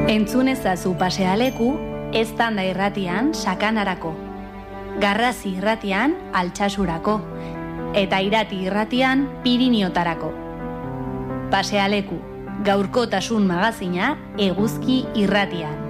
Entzun ezazu Pasealeku, eztanda irratian sakanarako, Garrazi irratian Altsasurako, eta Irati irratian Piriniotarako. Pasealeku, gaurkotasun magazina Eguzki irratian.